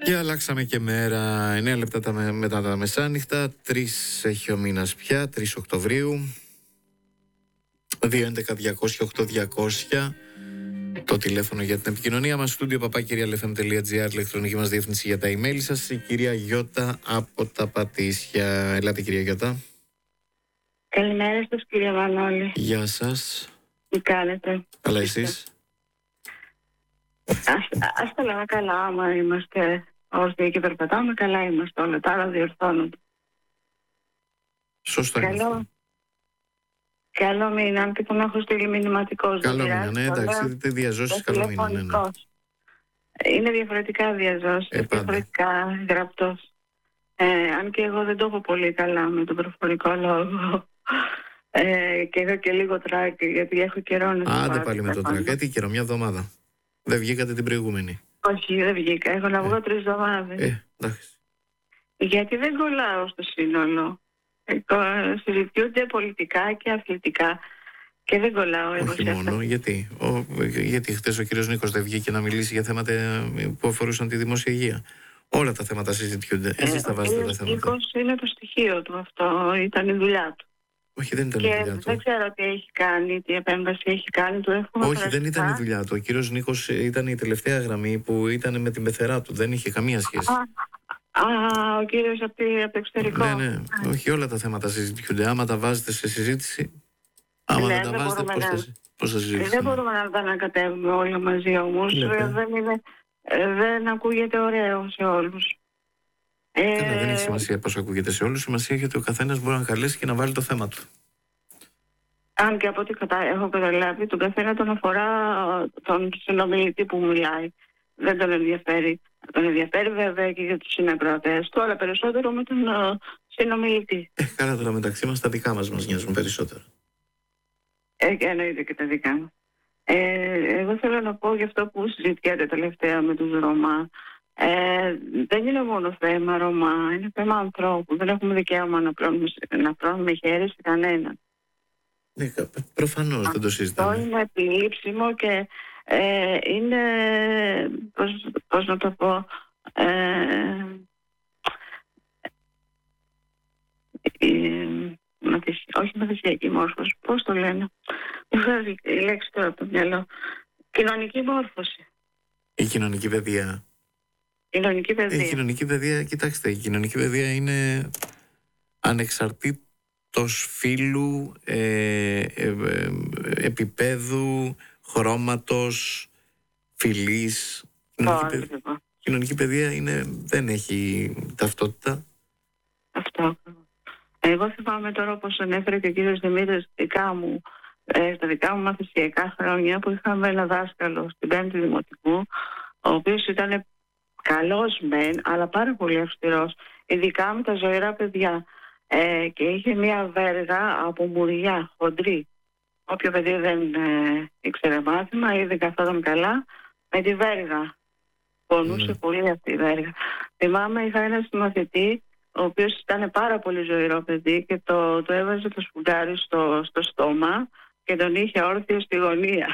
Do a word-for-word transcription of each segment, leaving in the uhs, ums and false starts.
Και αλλάξαμε και μέρα. εννέα λεπτά τα με, μετά τα μεσάνυχτα. τρεις έχει ο μήνας πια, τρεις Οκτωβρίου. δύο έντεκα διακόσια οκτώ διακόσια το τηλέφωνο για την επικοινωνία μας. Στούντιο παπάκυριαλεφm τελεία gr, ηλεκτρονική μας διεύθυνση για τα email σας. Η κυρία Γιώτα από τα Πατήσια. Ελάτε, κυρία Γιώτα. Καλημέρα σας, κύριε Μανώλη. Γεια σας. Τι κάνετε? Καλά, εσείς? Ας, ας τα λέμε καλά, άμα είμαστε όρθιοι και περπατάμε, καλά είμαστε όλα. Τα άλλα διορθώνονται. Σωστά. Καλό, καλό μήνα, αν και τον έχω στείλει μηνυματικός. Καλό μήνα, ναι, εντάξει, δείτε διαζώσεις, καλό μήνα. Ναι, ναι. Είναι διαφορετικά διαζώσεις, ε, διαφορετικά γραπτός. Ε, αν και εγώ δεν το έχω πολύ καλά με τον προφορικό λόγο. Ε, και έχω και λίγο τράκι, γιατί έχω καιρό να Άντε πάλι με το τράκι. Ε, τι καιρό, μια εβδομάδα. Δεν βγήκατε την προηγούμενη? Όχι, δεν βγήκα. Έχω να βγω ε. τρεις εβδομάδες. Ε, εντάξει. Γιατί δεν κολλάω στο σύνολο. Ε, συζητιούνται πολιτικά και αθλητικά και δεν κολλάω. Όχι μόνο, αυτά. γιατί. Ο, γιατί χτες ο κύριος Νίκος δεν βγήκε να μιλήσει για θέματα που αφορούσαν τη δημόσια υγεία. Όλα τα θέματα συζητιούνται. Εσείς ε, τα βάζετε τα θέματα. Ο Νίκος είναι το στοιχείο του αυτό. Ήταν η δουλειά του. Όχι, δεν ήταν και η δουλειά του. Δεν ξέρω τι έχει κάνει, τι επέμβαση έχει κάνει. Του έχουμε Όχι, δεν ήταν η δουλειά του. Ο κύριος Νίκος ήταν η τελευταία γραμμή που ήταν με την πεθερά του. Δεν είχε καμία σχέση. Α, α ο κύριος από, από το εξωτερικό. Ναι, ναι. Α. Όχι, όλα τα θέματα συζητιούνται. Άμα τα βάζετε σε συζήτηση, άμα ναι, δεν τα βάζετε, πώς, να... θα, πώς θα συζητήσετε? Δεν μπορούμε να τα ανακατεύουμε όλα μαζί όμως. Δεν, είναι, δεν ακούγεται ωραίο σε όλους. Ε... Καλά, δεν έχει σημασία πώς ακούγεται σε όλους. Σημασία έχει ότι ο καθένας μπορεί να καλέσει και να βάλει το θέμα του. Αν και από ό,τι κατά, έχω καταλάβει, τον καθένα τον αφορά τον συνομιλητή που μιλάει. Δεν τον ενδιαφέρει. Τον ενδιαφέρει βέβαια και για τους συνακροατές του, αλλά περισσότερο με τον uh, συνομιλητή. Ε, καλά, τώρα μεταξύ μας τα δικά μας μας νοιάζουν περισσότερο. Ε, εννοείται και τα δικά μας. Ε, εγώ θέλω να πω για αυτό που συζητιέται τελευταία με τους Ρωμά. Ε, δεν είναι μόνο θέμα Ρωμά, είναι θέμα ανθρώπου. Δεν έχουμε δικαίωμα να πρώνουμε, να πρώνουμε χέρι σε κανέναν. Ναι, προφανώς δεν το συζητάμε. Αυτό είναι επιλήψιμο και ε, είναι, πώς, πώς να το πω, ε, ε, μαθησ, όχι μαθησιακή μόρφωση, πώς το λένε, μου βγάζει η λέξη τώρα από το μυαλό, κοινωνική μόρφωση. Η κοινωνική παιδεία. Κοινωνική παιδεία. Η κοινωνική παιδεία, κοιτάξτε, η κοινωνική παιδεία είναι ανεξαρτήτως φύλου, ε, ε, ε, επίπεδου, χρώματος, φυλής. Κοινωνική, παιδεία, κοινωνική παιδεία είναι, δεν έχει ταυτότητα. Αυτό. Εγώ θυμάμαι τώρα, όπως ανέφερε και ο κύριος Δημήτρης, δικά μου, ε, στα δικά μου μαθησιακά χρόνια που είχαμε ένα δάσκαλο στην πέμπτη δημοτικού, ο οποίος ήταν καλός μεν, αλλά πάρα πολύ αυστηρός, ειδικά με τα ζωηρά παιδιά. Ε, και είχε μια βέργα από μουριά, χοντρή. Όποιο παιδί δεν ε, ήξερε μάθημα ή δεν καθόταν καλά, με τη βέργα. Πονούσε mm. πολύ αυτή η βέργα. Θυμάμαι, είχα ένα συμμαθητή, ο οποίος ήταν πάρα πολύ ζωηρό παιδί και το, το έβαζε το σφουγγάρι στο, στο στόμα και τον είχε όρθιο στη γωνία.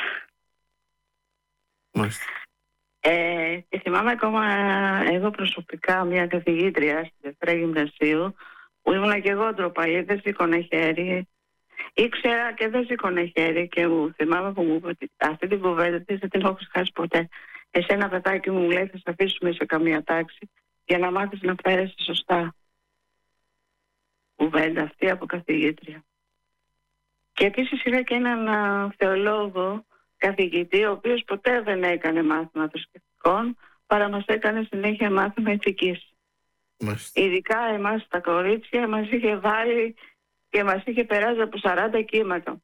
Mm. Ε, και θυμάμαι ακόμα εγώ προσωπικά μια καθηγήτρια στη Δευτέρα Γυμνασίου, που ήμουνα και εγώ ντροπαλή, δεν σήκωνε χέρι. Ήξερα και δεν σήκωνε χέρι και μου θυμάμαι που μου είπε ότι αυτή την κουβέντα δεν την έχω ξεχάσει ποτέ. Εσένα, παιδάκι μου, μου λέει, θα σε αφήσουμε σε καμία τάξη για να μάθεις να φέρεσαι σωστά. Κουβέντα αυτή από καθηγήτρια. Και επίσης είχα και έναν α, θεολόγο καθηγητή, ο οποίος ποτέ δεν έκανε μάθημα θρησκευτικών, παρά μας έκανε συνέχεια μάθημα ηθικής. Μάλιστα. Ειδικά εμάς τα κορίτσια μας είχε βάλει και μας είχε περάσει από σαράντα κύματα.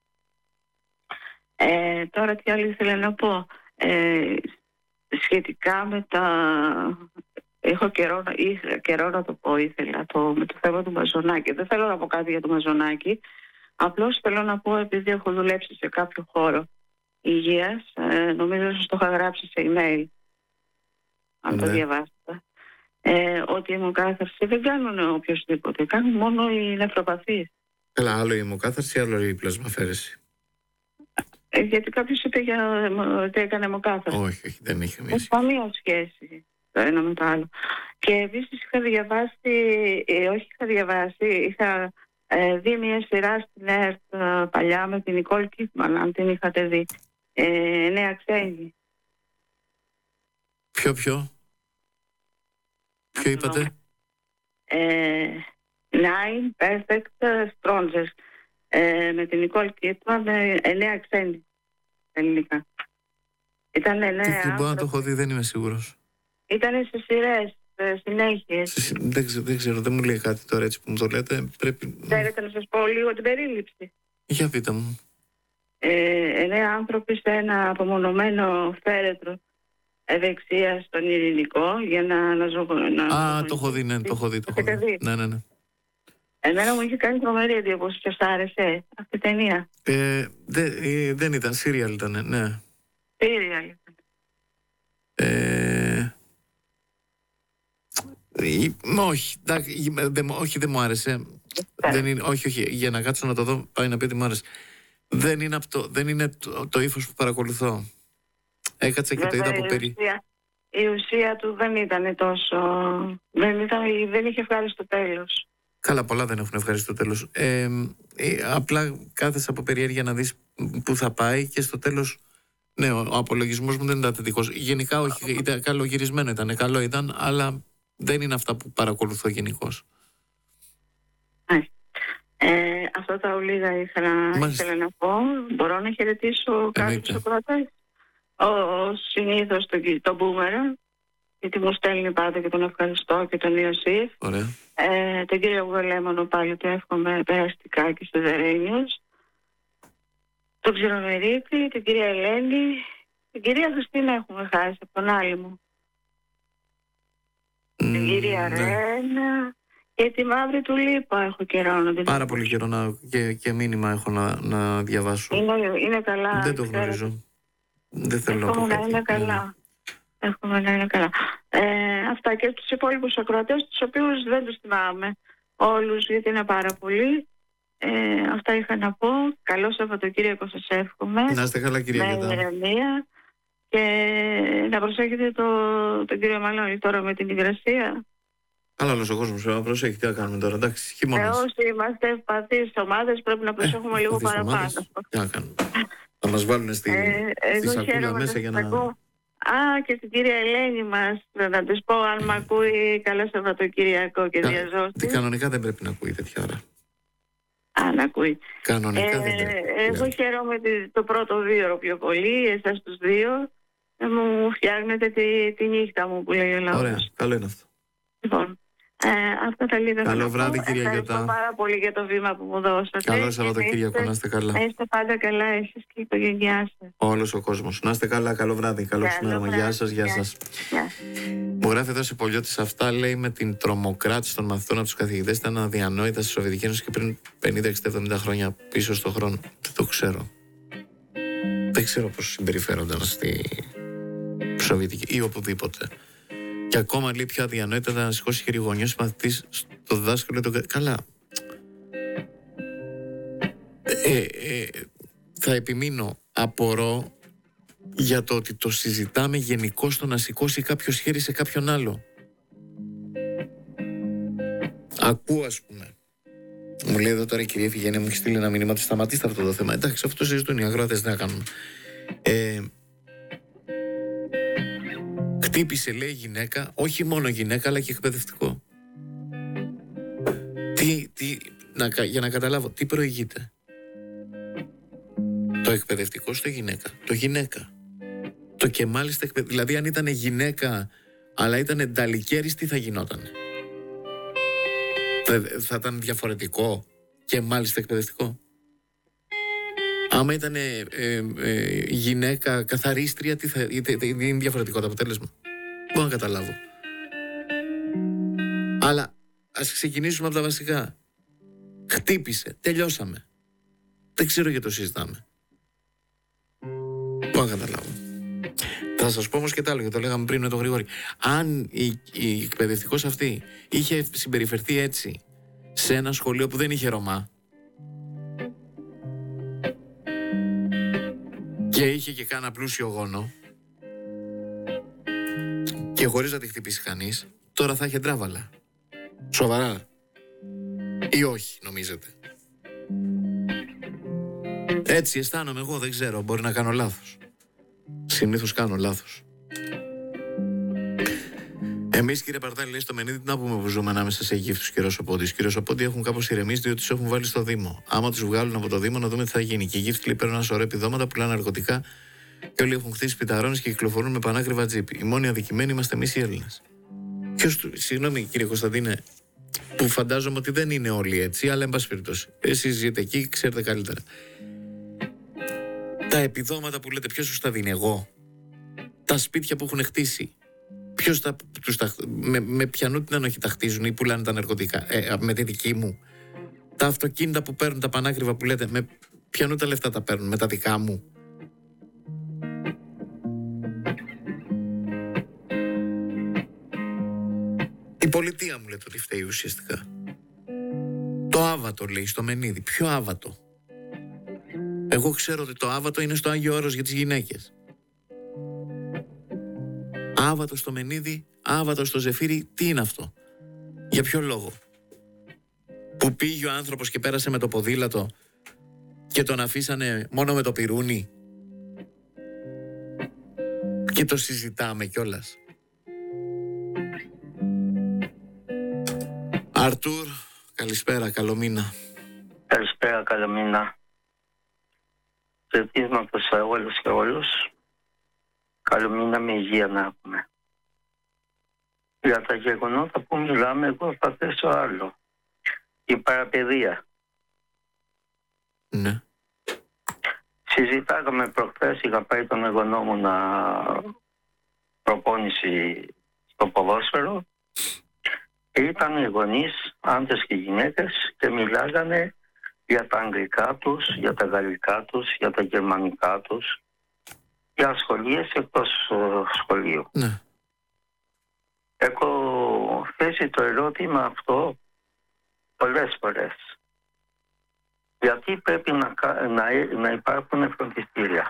Ε, τώρα τι άλλο ήθελα να πω. Ε, σχετικά με τα... Έχω καιρό, είχα καιρό να το πω, ήθελα, το, με το θέμα του Μαζονάκη. Δεν θέλω να πω κάτι για το Μαζονάκη. Απλώς θέλω να πω, επειδή έχω δουλέψει σε κάποιο χώρο υγείας, ε, νομίζω ότι το είχα γράψει σε email, αν ναι. το διαβάσετε. Ε, ότι η αιμοκάθαρση δεν κάνουν οποιοσδήποτε, κάνουν μόνο οι νευροπαθείς. Καλά, άλλο η αιμοκάθαρση, άλλο η πλασμαφαίρεση. Ε, γιατί κάποιος είπε για, ότι έκανε αιμοκάθαρση. Όχι, όχι, δεν έχει καμία σχέση. Καμία σχέση. το ένα με το άλλο. Και επίσης είχα διαβάσει, ε, όχι είχα διαβάσει, είχα ε, δει μια σειρά στην ΕΡΤ ε, παλιά με την Νικόλ Κίτμαν, αν την είχατε δει. Ε, νέα ξένη. Ποιο, ποιο? Ποιο είπατε? Ε, Nine Perfect Strangers. Ε, με την Νικόλ Κίτμαν, ε, νέα ξένη. Ελληνικά. Ήταν νέα. Μπορώ να το έχω δει, δεν είμαι σίγουρος. Ήταν σε σειρές. Συνέχειες. Δεν, ξε, δεν ξέρω, δεν μου λέει κάτι τώρα έτσι που μου το λέτε. Πρέπει... Θέλετε να σας πω λίγο την περίληψη? Για πείτε μου. Ε, εννέα άνθρωποι σε ένα απομονωμένο φέρετρο ευεξία στον Ειρηνικό για να, να ζω. Να... Α, το έχω δει, ναι, το έχω δει. Το έχω δει. Ναι, ναι, ναι. Εμένα μου είχε κάνει τρομερή εντύπωση. Σας άρεσε αυτή η ταινία? Ε, δε, ε, δεν ήταν, σύριαλ ήταν, ναι. Σύριαλ ήταν. Ε, όχι, δεν, όχι, δεν μου άρεσε. Δεν είναι, όχι, όχι, για να κάτσω να το δω, πάει να πει ότι μου άρεσε. Δεν είναι, αυτό, δεν είναι το, το ύφος που παρακολουθώ. Έκατσα και βέβαια, το είδα από περί. Η ουσία του δεν ήταν τόσο. Δεν, ήταν, δεν είχε ευχάριστο τέλος. Καλά, πολλά δεν έχουν ευχαριστώ τέλος. Ε, ε, απλά κάθεσαι από περιέργεια να δεις πού θα πάει και στο τέλος. Ναι, ο, ο απολογισμός μου δεν ήταν θετικός. Γενικά, όχι, ήταν καλογυρισμένο, ήταν καλό, ήταν, αλλά δεν είναι αυτά που παρακολουθώ γενικώς. Ε, αυτό τα ολίγα ήθελα, ήθελα να πω. Μπορώ να χαιρετήσω κάποιους ακροατές. Ο, ο συνήθως τον το Μπούμερα, γιατί μου στέλνει πάντα και τον ευχαριστώ, και τον Ιωσήφ. Ε, τον κύριο Βολέμονο πάλι το εύχομαι περαστικά και στο Δερένιος. Τον Ξηρομερίτη, την κυρία Ελένη, την κυρία Χριστίνα έχουμε χάσει από τον άλλη μου. Mm, την κυρία ναι. Ρένα και τη Μαύρη Τουλίπα έχω καιρό να την. Πάρα πολύ καιρό να, και, και μήνυμα έχω να, να διαβάσω. Είναι, είναι καλά. Δεν το γνωρίζω. Δεν θέλω Εύχομαι να πω να είναι καλά. Εύχομαι να είναι καλά. Ε, αυτά και στους υπόλοιπους ακροατές, τους οποίους δεν τους θυμάμαι όλους, γιατί είναι πάρα πολλοί. Ε, αυτά είχα να πω. Καλό Σαββατοκύριακο σας εύχομαι. Να είστε καλά, κυρία Γιώτα. Με ηρεμία. Και να προσέχετε το, τον κύριο Μαλώνη τώρα με την υγρασία. Καλά, όλος ο κόσμος πρέπει να προσέχει. Τι να κάνουμε τώρα, εντάξει, χειμώνας. Ε, όσοι είμαστε ευπαθείς ομάδες πρέπει να προσέχουμε ε, λίγο παραπάνω. Τι να κάνουμε. Θα μας βάλουν στη, ε, στη σακούλα μέσα για να... Α, και στην κυρία Ελένη μας, να της πω αν μ' ακούει. Καλό Σαββατοκύριακο και διαζώστη. Κανονικά δεν πρέπει να ακούει τέτοια ώρα. Αν ακούει. Κανονικά ε, δεν πρέπει. Εγώ χαίρομαι το πρώτο δύο πιο πολύ, εσάς τους δύο. Ε, μου φτιάχνετε τη, τη νύχτα μου που λέει ο λαός. Ωραία, καλό είναι αυτό. Λοιπόν, ε, αυτά τα λίγα. Καλό βράδυ, κυρία Γιώτα. Ευχαριστώ πάρα πολύ για το βήμα που μου δώσατε. Καλό Σαββατοκύριακο, να είστε καλά. Να είστε πάντα καλά εσείς και η οικογένειά σας. Όλος ο κόσμος. Να είστε καλά, καλό βράδυ. Καλό συνέδριο. Γεια σας, γεια σας. Μου γράφει εδώ σε Πολιώτης, αυτά λέει με την τρομοκράτηση των μαθητών από τους καθηγητές ήταν αδιανόητα στη Σοβιετική Ένωση και πριν πενήντα, εξήντα, εβδομήντα χρόνια πίσω στον χρόνο. Δεν το ξέρω. Δεν ξέρω πώς συμπεριφέρονταν στη Σοβιετική ή οπουδήποτε. Και ακόμα λέει πιο αδιανόητα ήταν να σηκώσει χειριγωνιός μαθητής στο δάσκαλο. Το... Καλά. Ε, ε, θα επιμείνω, απορώ για το ότι το συζητάμε γενικώς το να σηκώσει κάποιος χέρι σε κάποιον άλλο. Ακούω, ας πούμε. Μου λέει εδώ τώρα η κυρία Φιγένεια, μου έχει στείλει ένα μήνυμα ότι σταματήστε αυτό το θέμα. Εντάξει, αυτό το συζητούν οι αγρότες, δεν θα κάνουμε. Ε, χτύπησε, λέει, γυναίκα, όχι μόνο γυναίκα, αλλά και εκπαιδευτικό. Τι, τι, να, για να καταλάβω, τι προηγείται. Το εκπαιδευτικό στο γυναίκα. Το γυναίκα. Το και μάλιστα εκπαιδευτικό. Δηλαδή, αν ήταν γυναίκα, αλλά ήταν νταλικέρης, τι θα γινόταν. Θα, θα ήταν διαφορετικό και μάλιστα εκπαιδευτικό. Άμα ήταν ε, ε, ε, γυναίκα καθαρίστρια, τι θα, είναι διαφορετικό το αποτέλεσμα. Μπορώ να καταλάβω. Αλλά ας ξεκινήσουμε από τα βασικά. Χτύπησε, τελειώσαμε. Δεν ξέρω γιατί το συζητάμε. Μπορώ να καταλάβω. Θα σας πω όμως και τα άλλο, γιατί το λέγαμε πριν με τον Γρηγόρη. Αν η, η εκπαιδευτικός αυτή είχε συμπεριφερθεί έτσι σε ένα σχολείο που δεν είχε Ρωμά και είχε και κάνα πλούσιο γόνο, και χωρίς να τη χτυπήσει κανείς, τώρα θα είχε τράβαλα. Σοβαρά. Ή όχι, νομίζετε? Έτσι αισθάνομαι εγώ, δεν ξέρω, μπορεί να κάνω λάθος. Συνήθως κάνω λάθος. Εμείς, κύριε Παρτάλη, λέει στο Μενίδη, τι να πούμε που ζούμε ανάμεσα σε γύφτους και Ρωσοπόντι. Οι Ρωσοπόντι έχουν κάπως ηρεμήσει διότι τους έχουν βάλει στο Δήμο. Άμα τους βγάλουν από το Δήμο, να δούμε τι θα γίνει. Και οι γύφτοι λέει παίρνουν ένα σωρό επιδόματα, πουλάνε ναρκωτικά και όλοι έχουν χτίσει πιταρώνες και κυκλοφορούν με πανάκριβα τζιπ. Οι μόνοι αδικημένοι είμαστε εμείς οι Έλληνες. Ποιος, συγγνώμη κύριε Κωνσταντίνε, που φαντάζομαι ότι δεν είναι όλοι έτσι, αλλά εν πάση περιπτώσει. Εσείς ζείτε εκεί, ξέρετε καλύτερα. Τα επιδόματα που λέτε, ποιος τους τα δίνει? Εγώ? Τα σπίτια που έχουν χτίσει, ποιος τα, τους τα, με, με ποιανού την ανοχή τα χτίζουν ή πουλάνε τα ναρκωτικά? Ε, με τη δική μου. Τα αυτοκίνητα που παίρνουν, τα πανάκριβα που λέτε, με ποιανού τα λεφτά τα παίρνουν? Με τα δικά μου. Η πολιτεία μου λέτε ότι φταίει ουσιαστικά. Το άβατο λέει στο Μενίδη. Ποιο άβατο? Εγώ ξέρω ότι το άβατο είναι στο Άγιο Όρος για τις γυναίκες. Άβατο στο Μενίδη, άβατο στο Ζεφύρι, τι είναι αυτό? Για ποιο λόγο? Που πήγε ο άνθρωπος και πέρασε με το ποδήλατο και τον αφήσανε μόνο με το πυρούνι και το συζητάμε κιόλας. Αρτούρ, καλησπέρα, καλό μήνα. Καλησπέρα, καλό μήνα. Ελπίζουμε σε όλους και όλους. Καλό μήνα με υγεία να έχουμε. Για τα γεγονότα που μιλάμε, εγώ θα θέσω άλλο. Η παραπαιδεία. Ναι. Συζητάγαμε προχθές, είχα πάει τον εγγονό μου να προπόνηση στο ποδόσφαιρο. Ήταν οι γονείς, άντρες και γυναίκες, και μιλάγανε για τα αγγλικά τους, για τα γαλλικά τους, για τα γερμανικά τους, για ασχολίες εκτός uh, σχολείου. Ναι. Έχω θέσει το ερώτημα αυτό πολλές φορές. Γιατί πρέπει να, να, να υπάρχουν φροντιστήρια?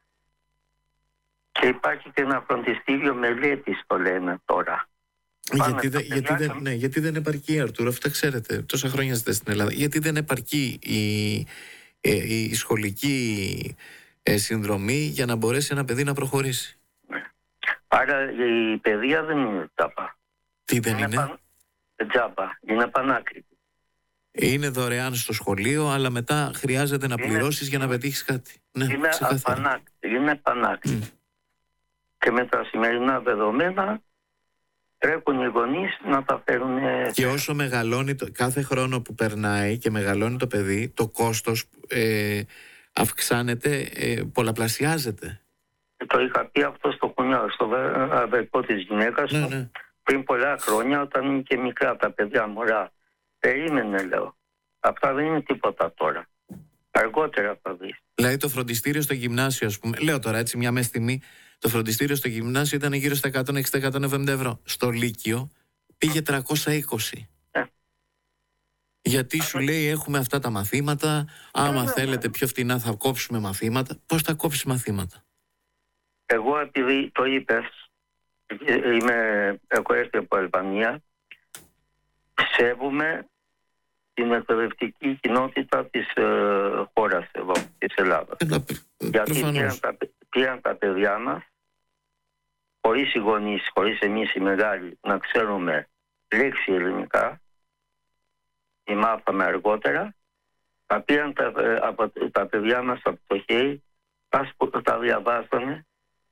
Και υπάρχει και ένα φροντιστήριο μελέτης, το λένε τώρα. Γιατί, δε, γιατί, δεν, ναι, γιατί δεν επαρκεί, Αρτούρο, αυτά ξέρετε, τόσα χρόνια είστε στην Ελλάδα. Γιατί δεν επαρκεί η, η, η σχολική ε, συνδρομή για να μπορέσει ένα παιδί να προχωρήσει? Ναι. Άρα η παιδεία δεν είναι τζάμπα. Τι δεν είναι? είναι? Παν, τζάμπα, είναι πανάκριβη. Είναι δωρεάν στο σχολείο, αλλά μετά χρειάζεται να πληρώσεις είναι, για να πετύχεις κάτι. Ναι, είναι πανάκριβη. Είναι πανάκριβη. Mm. Και με τα σημερινά δεδομένα πρέπει οι γονείς να τα φέρουν. Και όσο μεγαλώνει, το, κάθε χρόνο που περνάει και μεγαλώνει το παιδί, το κόστος ε, αυξάνεται, ε, πολλαπλασιάζεται. Το είχα πει αυτό στο κουνιό, στο αδερφό της γυναίκας, ναι, ναι, πριν πολλά χρόνια, όταν είναι και μικρά τα παιδιά μωρά. Περίμενε, λέω. Αυτά δεν είναι τίποτα τώρα. Αργότερα θα δεις. Δηλαδή το φροντιστήριο στο γυμνάσιο, ας πούμε, λέω τώρα έτσι μια μέση τιμή, το φροντιστήριο στο γυμνάσιο ήταν γύρω στα εκατόν εξήντα με εκατόν εβδομήντα ευρώ. Στο Λύκειο πήγε τριακόσια είκοσι. Ε. Γιατί σου λέει έχουμε αυτά τα μαθήματα, άμα ε, θέλετε πιο φτηνά θα κόψουμε μαθήματα. Πώς θα κόψεις μαθήματα? Εγώ επειδή το είπες, είμαι, έχω έρθει από Αλβανία, σέβομαι την εκπαιδευτική κοινότητα της ε, χώρας εδώ, της Ελλάδας. Ε, Γιατί πήραν τα, πήραν τα παιδιά μας, χωρίς οι γονείς, χωρίς εμείς οι μεγάλοι, να ξέρουμε λέξη ελληνικά, ή μάθαμε αργότερα, τα πήραν τα, από, τα παιδιά μας από το χέρι, τα διαβάζανε,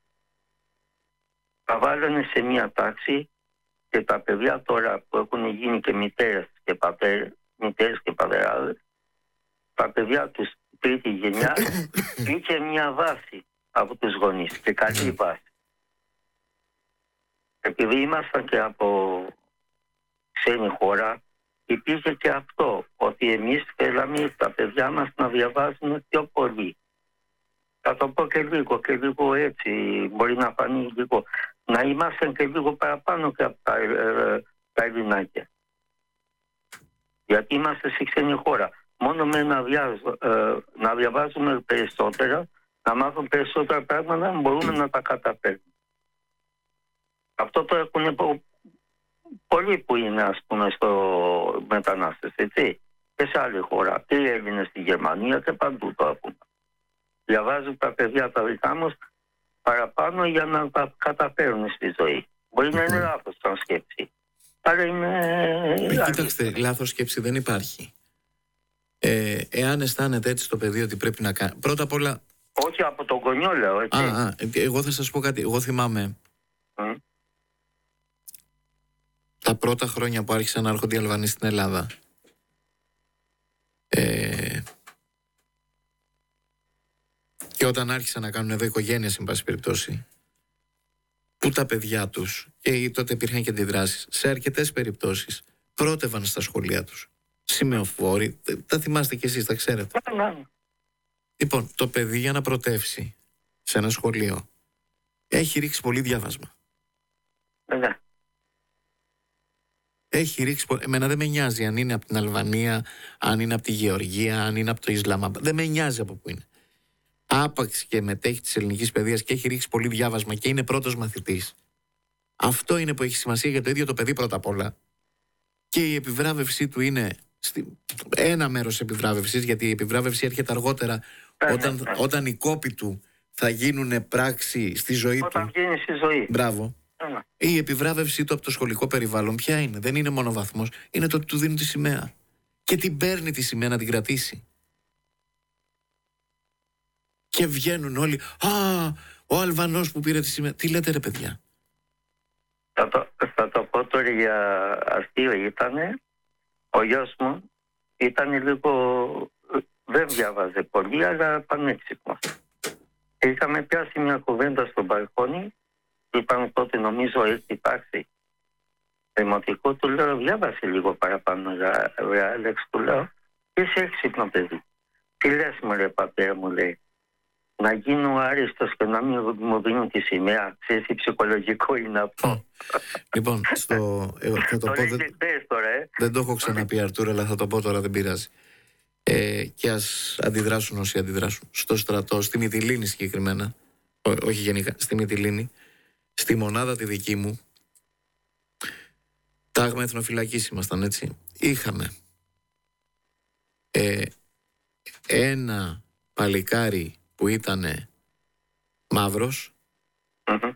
τα βάλανε σε μία τάξη, και τα παιδιά τώρα που έχουν γίνει και μητέρες και πατέρες, μητέρες και πατεράδες, τα παιδιά τους τρίτη γενιά είχε μια βάση από τους γονείς και καλή βάση. Επειδή ήμασταν και από ξένη χώρα, υπήρχε και αυτό, ότι εμείς θέλαμε τα παιδιά μας να διαβάζουν πιο πολύ. Θα το πω και λίγο, και λίγο έτσι, μπορεί να φανεί λίγο. Να είμαστε και λίγο παραπάνω και από τα, ε, τα Ελληνάκια. Γιατί είμαστε σε ξένη χώρα. Μόνο με να, διάζω, ε, να διαβάζουμε περισσότερα, να μάθουμε περισσότερα πράγματα, μπορούμε να τα καταφέρουμε. Αυτό το έχουν πο, πολλοί που είναι, ας πούμε, στο μετανάστες, έτσι. Και σε άλλη χώρα. Και οι Έλληνες στη Γερμανία και παντού το έχουν. Διαβάζουν τα παιδιά τα δικά μας παραπάνω για να τα καταφέρουν στη ζωή. Μπορεί να είναι λάθος σαν σκέψη. Αλλά είναι... Ε, κοιτάξτε, λάθος σκέψη δεν υπάρχει. Ε, εάν αισθάνεται έτσι το παιδί ότι πρέπει να κάνει... Πρώτα απ' όλα... Όχι από τον γονιό λέω, έτσι. Α, α, εγώ θα σας πω κάτι. Εγώ θυμάμαι... Mm. Τα πρώτα χρόνια που άρχισαν να έρχονται οι Αλβανοί στην Ελλάδα... Ε, και όταν άρχισαν να κάνουν εδώ οικογένειες, εν πάση περιπτώσει, που τα παιδιά τους, και τότε υπήρχαν και αντιδράσεις, σε αρκετές περιπτώσεις πρότευαν στα σχολεία τους σημεοφόροι, τα θυμάστε κι εσείς, τα ξέρετε. Λοιπόν, το παιδί για να πρωτεύσει σε ένα σχολείο έχει ρίξει πολύ διάβασμα. Ναι. Έχει ρίξει πολύ. Εμένα δεν με νοιάζει αν είναι από την Αλβανία, αν είναι από τη Γεωργία, αν είναι από το Ισλαμαμπάντ. Δεν με νοιάζει από πού είναι. Άπαξ και μετέχει της ελληνικής παιδείας και έχει ρίξει πολύ διάβασμα και είναι πρώτος μαθητής. Αυτό είναι που έχει σημασία για το ίδιο το παιδί πρώτα απ' όλα. Και η επιβράβευσή του είναι στη... ένα μέρος επιβράβευσης, γιατί η επιβράβευση έρχεται αργότερα, όταν, όταν οι κόποι του θα γίνουν πράξη στη ζωή όταν του. Όταν γίνει στη ζωή. Μπράβο. Η επιβράβευσή του από το σχολικό περιβάλλον ποια είναι? Δεν είναι μόνο βαθμός, είναι το ότι του δίνουν τη σημαία. Και την παίρνει τη σημαία να την κρατήσει. Και βγαίνουν όλοι. Α, ο Αλβανός που πήρε τη σημαία. Τι λέτε ρε παιδιά? Θα το, θα το πω τώρα για αστείο ήτανε. Ο γιος μου ήταν λίγο... Δεν διάβαζε πολύ, αλλά πανέξυπνος. Είχαμε πιάσει μια κουβέντα στο μπαλκόνι. Είπαμε τότε, νομίζω, έχει τάξη δημοτικό. Του λέω, διάβασε λίγο παραπάνω, ρε Άλεξ, του λέω. Και είσαι έξυπνο παιδί. Τι λες μου, ρε πατέρα, μου λέει. Να γίνω άριστος και να μην μου δίνουν τη σημαία. Ξέρεις τι ψυχολογικό είναι αυτό? Λοιπόν, στο... Εγώ, θα το, το πω, δεν... τώρα, ε. δεν το έχω ξαναπεί, Αρτούρα, αλλά θα το πω τώρα, δεν πειράζει. Ε, και ας αντιδράσουν όσοι αντιδράσουν. Στο στρατό, στη Μυτιλήνη συγκεκριμένα, ό, όχι γενικά, στη Μυτιλήνη, στη μονάδα τη δική μου, τάγμα εθνοφυλακής ήμασταν, έτσι. Είχαμε ε, ένα παλικάρι που ήταν μαύρος mm-hmm.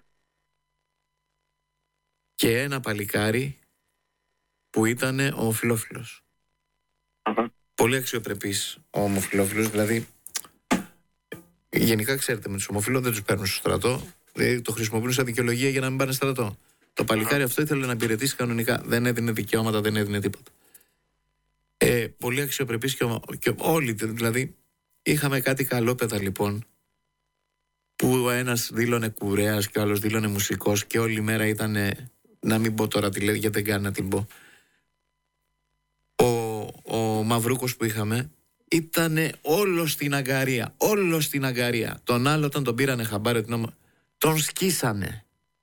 και ένα παλικάρι που ήταν ομοφυλόφιλος. Mm-hmm. Πολύ αξιοπρεπής ο ομοφυλόφιλος, δηλαδή γενικά ξέρετε με τους ομοφυλόφιλους δεν τους παίρνουν στο στρατό, δηλαδή το χρησιμοποιούν σαν δικαιολογία για να μην πάνε στρατό. Το παλικάρι mm-hmm. αυτό ήθελε να υπηρετήσει κανονικά, δεν έδινε δικαιώματα, δεν έδινε τίποτα. Ε, πολύ αξιοπρεπής και, ο, και όλοι, δηλαδή είχαμε κάτι καλόπαιδα λοιπόν, που ο ένας δήλωνε κουρέας και ο άλλος δήλωνε μουσικός και όλη μέρα ήταν, να μην πω τώρα τι λέει γιατί δεν κάνει να την πω. Ο, ο Μαυρούκος που είχαμε ήταν όλο στην αγκαρία, όλο στην αγκαρία. Τον άλλο όταν τον πήρανε χαμπάρι, τον σκίσανε.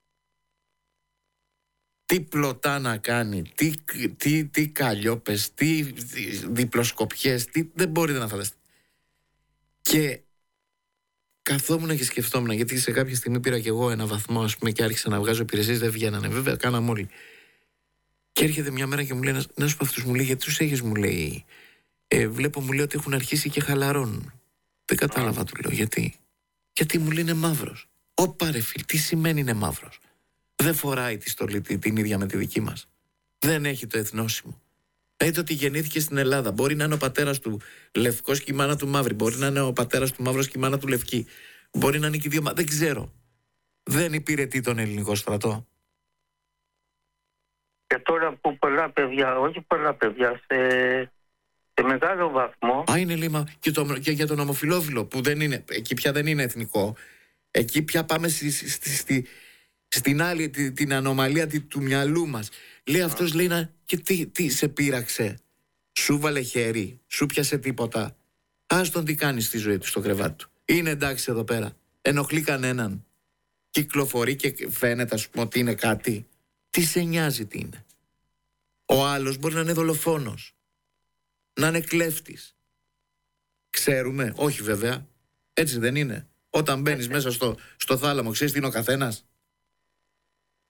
Τι πλωτά να κάνει, τι, τι, τι καλλιόπες, τι διπλοσκοπιές, τι, δεν μπορείτε να φανταστείτε. Και καθόμουν και σκεφτόμουν, γιατί σε κάποια στιγμή πήρα και εγώ ένα βαθμό, ας πούμε, και άρχισα να βγάζω υπηρεσίες, δεν βγαίνανε. Βέβαια, κάναμε όλοι. Και έρχεται μια μέρα και μου λέει, να σου πω αυτούς, μου λέει, γιατί τους έχεις, μου λέει. Ε, βλέπω, μου λέει, ότι έχουν αρχίσει και χαλαρώνουν. Δεν κατάλαβα, του λέω, γιατί. Γιατί μου λέει είναι μαύρος. Όπα ρε φίλ, τι σημαίνει είναι μαύρος? Δεν φοράει τη στολή την ίδια με τη δική μας. Δεν έχει το εθνόσημο. Είτε ότι γεννήθηκε στην Ελλάδα. Μπορεί να είναι ο πατέρας του λευκός και η μάνα του μαύρη. Μπορεί να είναι ο πατέρας του μαύρος και η μάνα του λευκή. Μπορεί να είναι και οι δύο. Δεν ξέρω. Δεν υπηρετεί τον ελληνικό στρατό. Και τώρα που πολλά παιδιά, όχι πολλά παιδιά, σε, σε μεγάλο βαθμό. Α, είναι λίμα. Και, το, και για τον ομοφυλόφιλο που δεν είναι. Εκεί πια δεν είναι εθνικό. Εκεί πια πάμε στη, στη, στη, στην άλλη την, την ανομαλία τη, του μυαλού μας. Λέει αυτός, λέει, να, και τι, τι σε πείραξε? Σου βάλε χέρι, σου πιάσε τίποτα? Ας τον τι κάνει στη ζωή του, στο κρεβάτι του. Είναι εντάξει εδώ πέρα? Ενοχλεί κανέναν? Κυκλοφορεί και φαίνεται, ας πούμε, ότι είναι κάτι? Τι σε νοιάζει τι είναι? Ο άλλος μπορεί να είναι δολοφόνος, να είναι κλέφτης. Ξέρουμε? Όχι βέβαια. Έτσι δεν είναι? Όταν μπαίνεις μέσα στο, στο θάλαμο, ξέρεις τι είναι ο καθένας?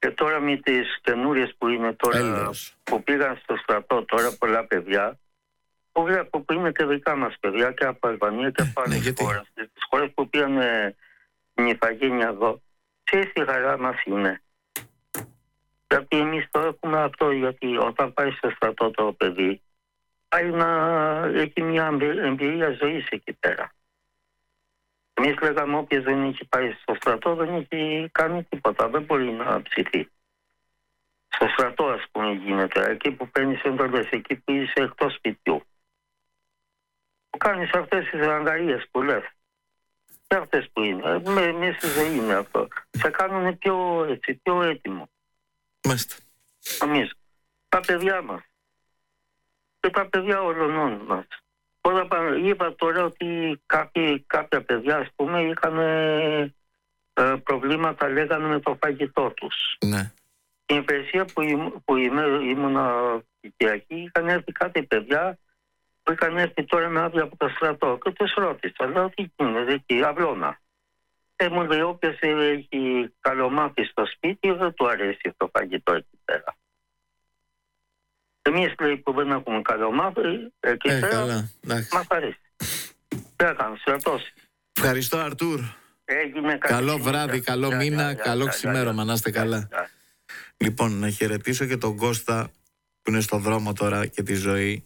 Και τώρα με τις καινούριες που είναι τώρα, Έλεος. που πήγαν στο στρατό τώρα πολλά παιδιά, που βλέπω που είναι και δικά μας παιδιά και από Αλβανία και από άλλες ναι, χώρες. Τις χώρες που πήγαν την ηθαγένεια εδώ, ξέρεις τι χαρά μας είναι. Γιατί εμείς το έχουμε αυτό, γιατί όταν πάει στο στρατό το παιδί, πάει να έχει μια εμπειρία ζωής εκεί πέρα. Εμείς λέγαμε όποιος δεν έχει πάει στο στρατό δεν έχει κάνει τίποτα, δεν μπορεί να ψηθεί. Στο στρατό ας πούμε γίνεται, εκεί που παίρνεις έντολες, εκεί που είσαι εκτός σπιτιού. Που κάνεις αυτές τις ραγγαρίες που λες. Και αυτές που είναι, με, μέσα στη ζωή είναι αυτό. Σε κάνουν πιο, έτσι, πιο έτοιμο. Μάλιστα. Εμείς, τα παιδιά μας. Και τα παιδιά όλων μας. Όλα, είπα τώρα ότι κάποιοι, κάποια παιδιά, ας πούμε, είχαν ε, προβλήματα, λέγανε, με το φαγητό τους. Ναι. Στην υπηρεσία που, που ήμουνα οικιακή, είχαν έρθει κάτι παιδιά που είχαν έρθει τώρα με άδεια από το στρατό και τους ρώτησα, λέω, τι γίνεται εκεί, αυλώνα. Και μου λέει, όποιος έχει καλομάθει στο σπίτι, δεν του αρέσει το φαγητό εκεί πέρα. Εμείς, λέει, που δεν έχουμε καλομάθει εκεί ε, πέρα, καλά. μας αρέσει. Τι έκανε, στρατός. Ευχαριστώ, Αρτούρ. Έγινε καλό βράδυ, καλό για, μήνα, για, καλό για, ξημέρωμα, να είστε καλά. Για, για. Λοιπόν, να χαιρετήσω και τον Κώστα που είναι στο δρόμο τώρα και τη ζωή.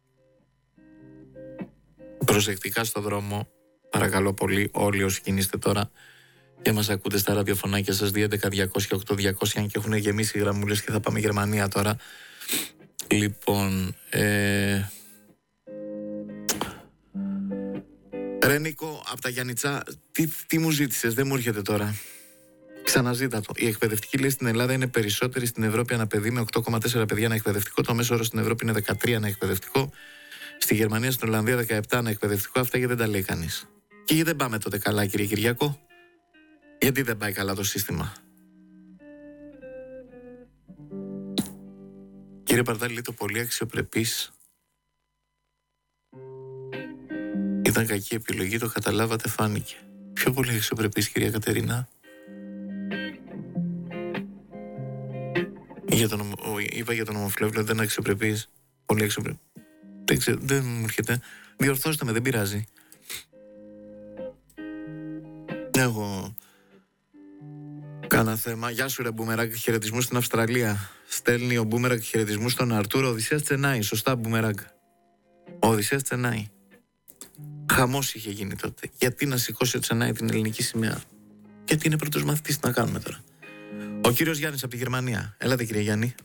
Προσεκτικά στο δρόμο, παρακαλώ πολύ, όλοι όσοι κινείστε τώρα και μας ακούτε στα ραδιοφωνάκια σας δύο έντεκα διακόσια οκτώ διακόσια, αν και έχουν γεμίσει οι γραμμούλες και θα πάμε Γερμανία τώρα. Λοιπόν, ε... ρε Νίκο, από τα Γιάννητσά, τι, τι μου ζήτησες, δεν μου έρχεται τώρα. Ξαναζήτα το. Η εκπαιδευτική λέει στην Ελλάδα είναι περισσότερη στην Ευρώπη ανά παιδί, με οκτώ κόμμα τέσσερα παιδιά ανά εκπαιδευτικό. Το μέσο όρο στην Ευρώπη είναι δεκατρία ανά εκπαιδευτικό. Στη Γερμανία, στην Ολλανδία δεκαεπτά ανά εκπαιδευτικό. Αυτά γιατί δεν τα λέει κανείς. Και γιατί δεν πάμε τότε καλά, κύριε Κυριακό? Γιατί δεν πάει καλά το σύστημα? Κύριε Παρτάλη, το πολύ αξιοπρεπής ήταν κακή επιλογή, το καταλάβατε, φάνηκε. Πιο πολύ αξιοπρεπής, κυρία Κατερίνα? Για τον, ο, είπα για τον ομοφυλόφιλο, δεν είναι αξιοπρεπής. Πολύ αξιοπρεπής. Δεν ξέρω, δεν μου έρχεται. Διορθώστε με, δεν πειράζει. Έχω κάνα θέμα. Γεια σου, ρε Μπούμερακ, χαιρετισμούς στην Αυστραλία. Στέλνει ο Μπούμερακ χαιρετισμούς στον Αρτούρο. Οδυσσέας Τσενάη, σωστά, Μπούμερακ. Ο Οδυσσέας Τσενάη. Χαμός είχε γίνει τότε. Γιατί να σηκώσει ο Τσενάη την ελληνική σημαία? Γιατί είναι πρώτος μαθητής, τι να κάνουμε τώρα. Ο κύριος Γιάννης από τη Γερμανία. Έλατε, κύριε Γιάννη.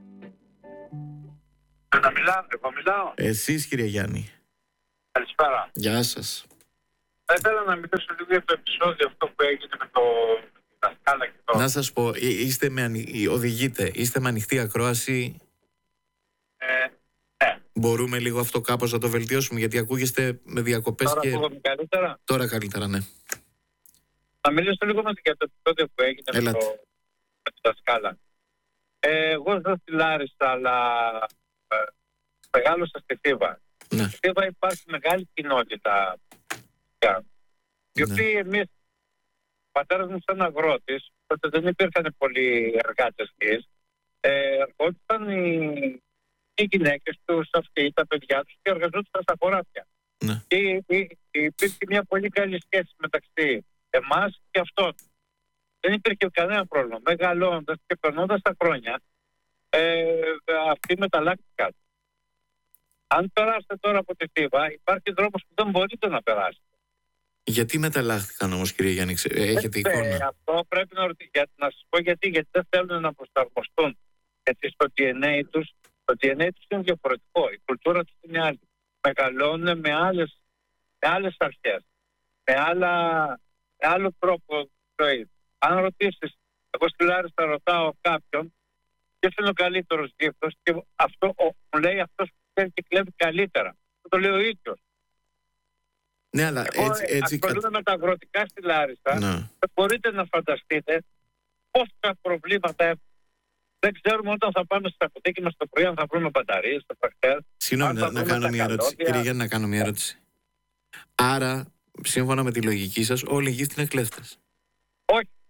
Να μιλάω, εγώ μιλάω. Εσείς, κύριε Γιάννη. Καλησπέρα. Γεια σας. Θα ήθελα να μιλήσω λίγο για το επεισόδιο αυτό που έγινε με το δασκάλα και το... Να σας πω, είστε με ανοι... οδηγείτε, είστε με ανοιχτή ακρόαση. Ε, ναι. Μπορούμε λίγο αυτό κάπως να το βελτιώσουμε, γιατί ακούγεστε με διακοπές. Τώρα και... ακούγομαι καλύτερα. Τώρα καλύτερα, ναι. Να μιλήσω λίγο για το επεισόδιο που έγινε με, το... με τη δασκάλα. Ε, εγώ ζω στη Λάρισα, αλλά ε, μεγάλωσα στη Θήβα. Ναι. Στη Θήβα υπάρχει μεγάλη κοινότητα. Οι Ναι. οποίοι εμείς, ο πατέρας μου σαν αγρότης, τότε δεν υπήρχαν πολλοί εργάτες γης, ε, ερχόντουσαν οι, οι γυναίκες τους, αυτοί, τα παιδιά τους και εργαζόντουσαν στα χωράφια. Ναι. Και υπήρχε μια πολύ καλή σχέση μεταξύ εμάς και αυτών. Δεν υπήρχε κανένα πρόβλημα. Μεγαλώντας και περνώντας τα χρόνια, ε, αυτοί μεταλλάχθηκαν. Αν περάσετε τώρα από τη Θήβα, υπάρχει δρόμος που δεν μπορείτε να περάσετε. Γιατί μεταλλάχθηκαν όμως, κύριε Γιάννη, έχετε ε, εικόνα? Ε, αυτό πρέπει να ρωτήσω. Να σας πω γιατί. Γιατί δεν θέλουν να προσαρμοστούν. Γιατί στο ντι εν έι τους, το ντι εν έι τους είναι διαφορετικό. Η κουλτούρα τους είναι άλλη. Μεγαλώνουν με άλλες, με άλλες αρχές. Με, άλλα, με άλλο τρόπο ζωής. Αν ρωτήσεις, εγώ στη Λάρισα ρωτάω κάποιον ποιος είναι ο καλύτερος γύφτος και αυτό, ο, μου λέει αυτός που ξέρει και κλέβει καλύτερα. Το λέει ο ίδιος. Ναι, αλλά εγώ έτσι... έτσι ασχολούμαι κα... με τα αγροτικά στη Λάρισα. Ναι. Μπορείτε να φανταστείτε πόσα προβλήματα έχουν. Δεν ξέρουμε όταν θα πάμε στα αποθήκη μας το πρωί αν θα βρούμε μπαταρίες, το πρακτέρ. Συγγνώμη, να, να κάνω μια ερώτηση. Κύριε Γιάννη, να κάνω μια ερώτηση. Άρα, σύμφωνα με τη λογική σας, όλοι οι γύφτοι είναι κλέφτες? Όχι.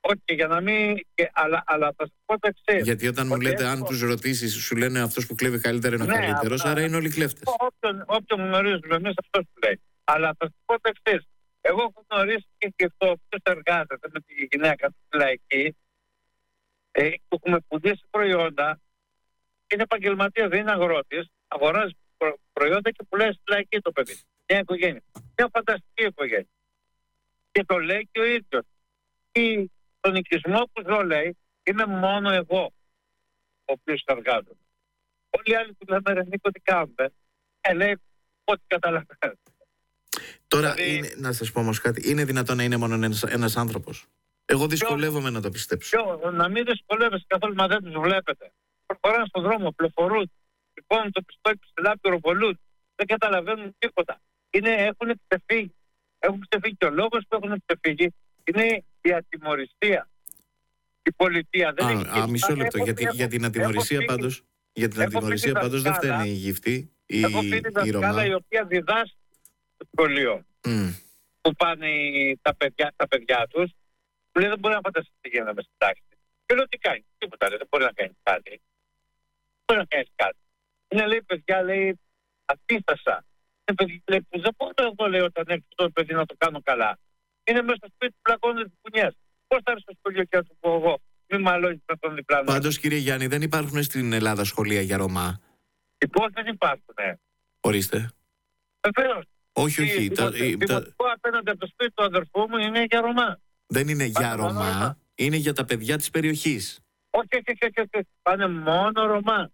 Όχι, για να μην. Και, αλλά, αλλά θα σα πω το εξής. Γιατί όταν μου λέτε, αν του ρωτήσει, σου λένε αυτό που κλέβει καλύτερα είναι ο ναι, καλύτερο, άρα είναι όλοι κλέφτες. Όποιον, όποιον γνωρίζουμε εμεί, αυτό που λέει. Αλλά θα σα πω το εξής. Εγώ έχω γνωρίσει και το ποιο εργάζεται με τη γυναίκα του λαϊκή, ε, που έχουμε πουλήσει προϊόντα, είναι επαγγελματία, δεν είναι αγρότη, αγοράζει προ, προϊόντα και πουλάει στη λαϊκή το παιδί. Μια οικογένεια. Μια φανταστική οικογένεια. Και το λέει και ο ίδιο. Τον οικισμό που ζω, λέει, είμαι μόνο εγώ ο οποίο εργάζομαι. Όλοι οι άλλοι που λέμε, ρε Νίκο, τι κάνουμε, ε, λέει, ό,τι καταλαβαίνω. Τώρα, δηλαδή, είναι, να σας πω όμως κάτι, είναι δυνατόν να είναι μόνο ένας, ένας άνθρωπος? Εγώ δυσκολεύομαι ποιο, να το πιστέψω. Ποιο, να μην δυσκολεύεσαι καθόλου, μα δεν τους βλέπετε. Προχωράνε στον δρόμο, πλοφορούν, σηκώνουν το πιστόλι ψηλά, πυροβολούν, δεν καταλαβαίνουν τίποτα. Είναι, έχουν ξεφύγει. Έχουν ξεφύγει και ο λόγος που έχουν ξεφύγει είναι η ατιμωρησία. Η πολιτεία δεν α, έχει... Α, μισό λεπτό, έχω, γιατί, έχω, για την ατιμωρησία πάντως, για την ατιμωρησία πάντως δεν φταίνε οι γυφτοί, η, έχω πει την δασκάλα η οποία διδάσκει στο σχολείο, mm. που πάνε τα παιδιά, τα παιδιά τους, που λέει δεν μπορεί να φανταστεί τι γίνεται μες στην τάξη. Και λέω τι κάνει, τίποτα λέει, δεν μπορεί να κάνει κάτι. Δεν μπορεί να κάνει κάτι. Είναι, λέει, παιδιά, λέει, αντίστασα. Είναι παιδιά, λέει, που δεν μπορώ εγώ, λέει, όταν έρθει το παιδί να το κάνω καλά. Είναι μέσα στο σπίτι, πλακώνουν τις πουνιές. Πώς θα έρθει στο σχολείο και να του πω εγώ, μη μαλώνεις με τον διπλανό. Πάντως, κύριε Γιάννη, δεν υπάρχουν στην Ελλάδα σχολεία για Ρωμά? Λοιπόν, δεν υπάρχουν, ναι. Ορίστε. Βεβαίως. Όχι, όχι. Το δημοτικό απέναντι από το σπίτι του αδερφού μου είναι για Ρωμά. Δεν είναι για Ρωμά, είναι για τα παιδιά της περιοχής. Όχι, όχι, όχι. Πάνε μόνο Ρωμά.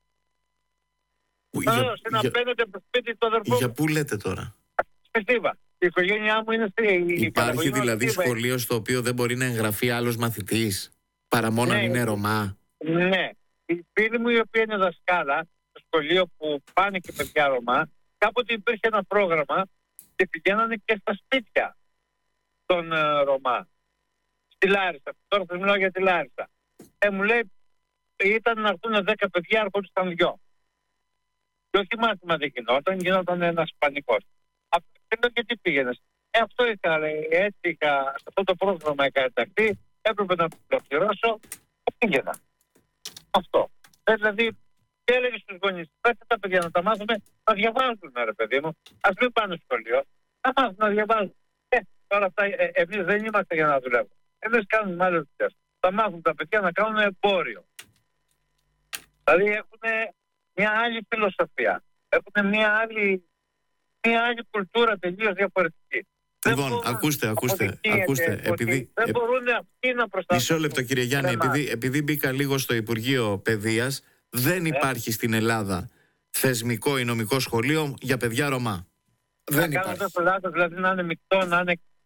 Βεβαίως, είναι απέναντι από το σπίτι του αδερφού μου. Για πού λέτε τώρα? Στη Θήβα. Η οικογένειά μου είναι στη... Υπάρχει δηλαδή σχολείο στο οποίο δεν μπορεί να εγγραφεί άλλος μαθητής, παρά μόνο αν είναι Ρωμά? Ναι. Η φίλη μου η οποία είναι δασκάλα στο σχολείο που πάνε και παιδιά Ρωμά, κάποτε υπήρχε ένα πρόγραμμα και πηγαίνανε και στα σπίτια των uh, Ρωμά. Στη Λάρισα. Τώρα θα μιλάω για τη Λάρισα. Ε, μου λέει, ήταν να έρθουν δέκα παιδιά, έρχονταν δυο. Και όχι μάθημα δεν γινόταν, γινόταν ένας πανικός. Αυτό και τι πήγαινες. Ε, αυτό είχα, λέει, έτσι είχα, αυτό το πρόγραμμα είχα ενταχθεί, έπρεπε να το πληρώσω, πήγαινα. Αυτό. Ε, δηλαδή, και έλεγε στους γονείς, πρέπει τα παιδιά να τα μάθουμε να διαβάζουν, ρε παιδί μου. Ας μην πάνε στο σχολείο, να μάθουν να διαβάζουν. Ε, τώρα αυτά, ε, εμείς δεν είμαστε για να δουλεύουμε. Εμείς κάνουμε άλλες δουλειές. Θα μάθουν τα παιδιά να κάνουν εμπόριο. Δηλαδή έχουν μια άλλη φιλοσοφία. Έχουν μια άλλη, μια άλλη κουλτούρα τελείως διαφορετική. Λοιπόν, μπορούν, ακούστε, ακούστε, ακούστε. Επειδή, δεν μπορούν αυτοί να προστατεύουν. Μισό λεπτό, κύριε Γιάννη, επειδή, επειδή μπήκα λίγο στο Υπουργείο Παιδείας, δεν υπάρχει ε. στην Ελλάδα θεσμικό ή νομικό σχολείο για παιδιά Ρωμά. Δεν υπάρχει. Να κάνετε λάθος, δηλαδή να είναι μεικτό, να είναι